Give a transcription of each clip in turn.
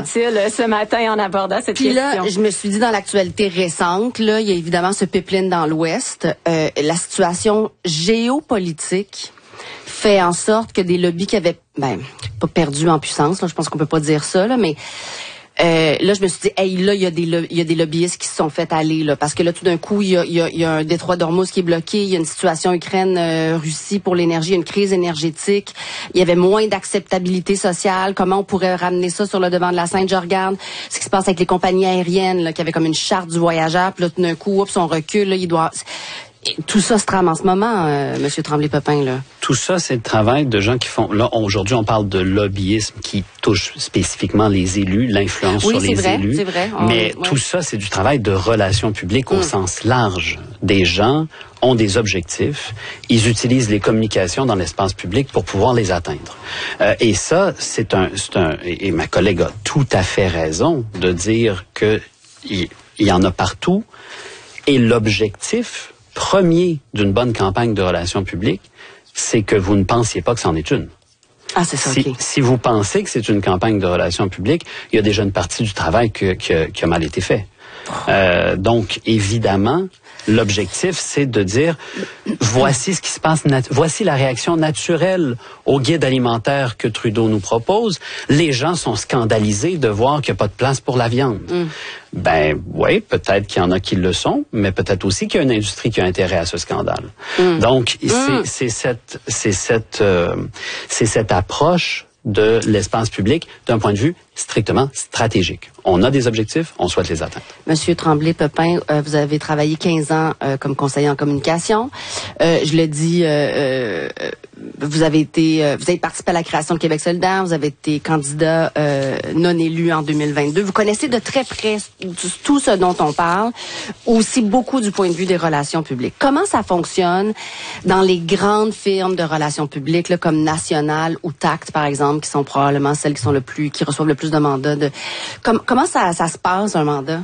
utile ce matin en abordant cette question. Puis là, je me suis dit dans l'actualité récente, là, il y a évidemment ce pipeline dans l'Ouest. La situation géopolitique fait en sorte que des lobbies qui avaient, pas perdu en puissance, là, je pense qu'on peut pas dire ça, là, mais là, je me suis dit, hey, là, il y a des lobbyistes qui se sont fait aller, là, parce que là, tout d'un coup, il y a un détroit d'Ormuz qui est bloqué, il y a une situation Ukraine-Russie pour l'énergie, il y a une crise énergétique, il y avait moins d'acceptabilité sociale, comment on pourrait ramener ça sur le devant de la scène? Je regarde ce qui se passe avec les compagnies aériennes, là, qui avaient comme une charte du voyageur, puis là, tout d'un coup, oups, on recule, là, tout ça se trame en ce moment, Monsieur Tremblay-Pepin, là. Tout ça, c'est le travail de gens qui font... Là, aujourd'hui, on parle de lobbyisme qui touche spécifiquement les élus, l'influence sur les élus. C'est vrai. Mais tout ça, c'est du travail de relations publiques au sens large. Des gens ont des objectifs. Ils utilisent les communications dans l'espace public pour pouvoir les atteindre. Et ça, et ma collègue a tout à fait raison de dire que il y en a partout. Et l'objectif premier d'une bonne campagne de relations publiques, c'est que vous ne pensiez pas que c'en est une. Ah, c'est ça, OK. Si vous pensez que c'est une campagne de relations publiques, il y a déjà une partie du travail qui a mal été fait. Donc, évidemment, l'objectif, c'est de dire, voici ce qui se passe, voici la réaction naturelle au guide alimentaire que Trudeau nous propose. Les gens sont scandalisés de voir qu'il n'y a pas de place pour la viande. Oui, peut-être qu'il y en a qui le sont, mais peut-être aussi qu'il y a une industrie qui a intérêt à ce scandale. Donc, c'est cette approche de l'espace public d'un point de vue strictement stratégique. On a des objectifs, on souhaite les atteindre. Monsieur Tremblay-Pepin, vous avez travaillé 15 ans comme conseiller en communication. Je le dis, vous avez participé à la création de Québec solidaire, vous avez été candidat non élu en 2022. Vous connaissez de très près tout ce dont on parle, aussi beaucoup du point de vue des relations publiques. Comment ça fonctionne dans les grandes firmes de relations publiques, là, comme National ou Tact, par exemple, qui sont probablement celles qui reçoivent le plus de mandats? Comment ça se passe, un mandat?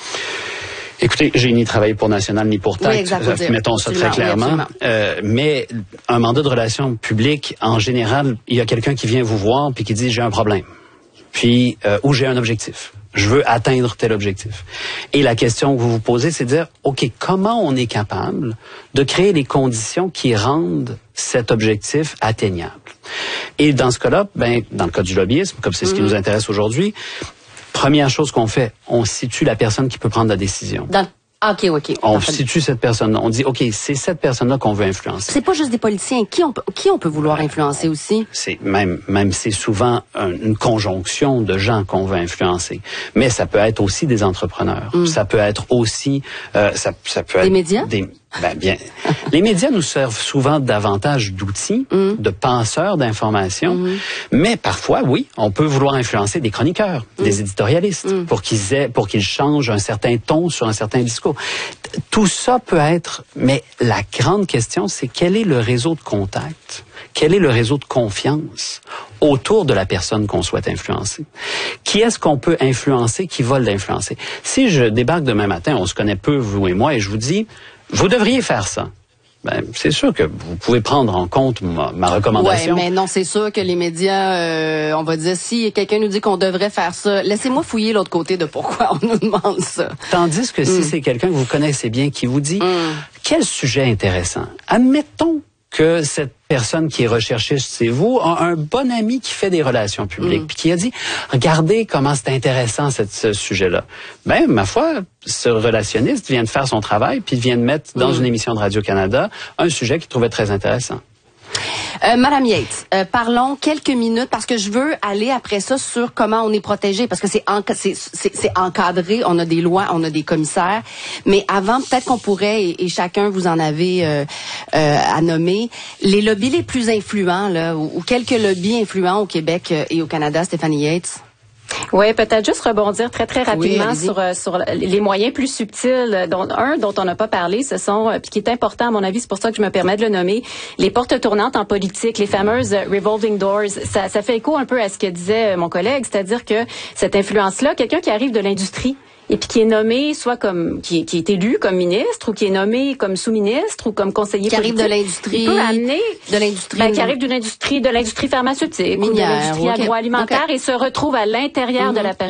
Écoutez, j'ai ni travaillé pour National ni pour Tact, mettons ça très clairement. Mais un mandat de relations publiques, en général, il y a quelqu'un qui vient vous voir puis qui dit j'ai un problème, puis ou j'ai un objectif. Je veux atteindre tel objectif. Et la question que vous vous posez, c'est de dire, OK, comment on est capable de créer les conditions qui rendent cet objectif atteignable? Et dans ce cas-là, dans le cas du lobbyisme, comme c'est ce qui nous intéresse aujourd'hui, première chose qu'on fait, on situe la personne qui peut prendre la décision. OK. On situe cette personne-là. On dit, OK, c'est cette personne-là qu'on veut influencer. C'est pas juste des politiciens. Qui on peut vouloir influencer aussi? C'est même c'est souvent une conjonction de gens qu'on veut influencer. Mais ça peut être aussi des entrepreneurs. Ça peut être aussi... ça peut être des médias? Bien. Les médias nous servent souvent davantage d'outils, de penseurs d'information. Mais parfois, oui, on peut vouloir influencer des chroniqueurs, des éditorialistes, pour qu'ils changent un certain ton sur un certain discours. Tout ça peut être, mais la grande question, c'est quel est le réseau de contact? Quel est le réseau de confiance autour de la personne qu'on souhaite influencer? Qui est-ce qu'on peut influencer, qui va l'influencer? Si je débarque demain matin, on se connaît peu, vous et moi, et je vous dis, vous devriez faire ça. C'est sûr que vous pouvez prendre en compte ma recommandation. Oui, mais non, c'est sûr que les médias, on va dire, si quelqu'un nous dit qu'on devrait faire ça, laissez-moi fouiller l'autre côté de pourquoi on nous demande ça. Tandis que si c'est quelqu'un que vous connaissez bien qui vous dit, quel sujet intéressant. Admettons que cette personne qui est recherchée chez vous a un bon ami qui fait des relations publiques, puis qui a dit, regardez comment c'est intéressant ce sujet-là. Ma foi, ce relationniste vient de faire son travail, puis vient de mettre dans une émission de Radio-Canada un sujet qu'il trouvait très intéressant. Madame Yates, parlons quelques minutes parce que je veux aller après ça sur comment on est protégé parce que c'est encadré, on a des lois, on a des commissaires, mais avant peut-être qu'on pourrait et chacun vous en avez à nommer les lobbies les plus influents là ou quelques lobbies influents au Québec et au Canada, Stéphanie Yates. Oui, peut-être juste rebondir très rapidement sur les moyens plus subtils, dont on n'a pas parlé, ce sont, puis qui est important à mon avis, c'est pour ça que je me permets de le nommer, les portes tournantes en politique, les fameuses revolving doors. Ça fait écho un peu à ce que disait mon collègue, c'est-à-dire que cette influence-là, quelqu'un qui arrive de l'industrie, et puis qui est nommé soit comme qui est élu comme ministre ou qui est nommé comme sous-ministre ou comme conseiller politique. Qui arrive de l'industrie. Il peut amener de l'industrie. Qui arrive de l'industrie pharmaceutique, minière, ou de l'industrie agroalimentaire et se retrouve à l'intérieur de la